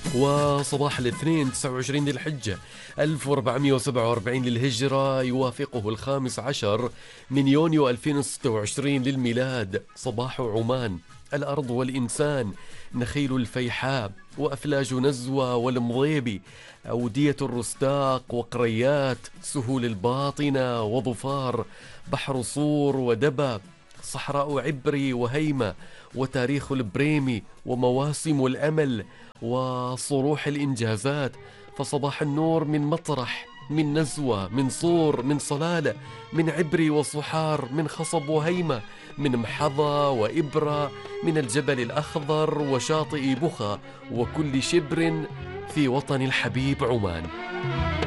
وصباح الاثنين 29 ذي الحجة 1447 للهجرة، يوافقه 15 من يونيو 2026 للميلاد. صباح عمان، الأرض والإنسان، نخيل الفيحاء وأفلاج نزوة والمضيبي، أودية الرستاق وقريات، سهول الباطنة وظفار، بحر صور ودبا، صحراء عبري وهيمة، وتاريخ البريمي، ومواسم الأمل، وصروح الإنجازات. فصباح النور من مطرح، من نزوة، من صور، من صلالة، من عبري وصحار، من خصب وهيمة، من محظى وإبرة، من الجبل الأخضر وشاطئ بخا، وكل شبر في وطن الحبيب عمان.